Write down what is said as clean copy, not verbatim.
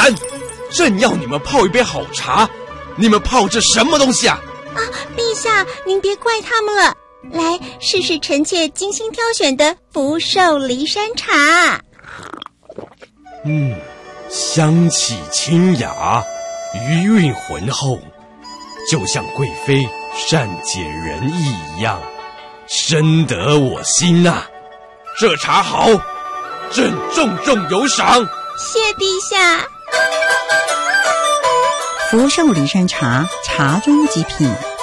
人，正要你们泡一杯好茶，你们泡这什么东西啊？ 陛下，您别怪他们了。来，试试臣妾精心挑选的福寿梨山茶。 香气清雅，余韵浑厚，就像贵妃善解人意一样，深得我心啊！这茶好，朕重重有赏。 谢陛下。 福寿梨山茶，茶中极品。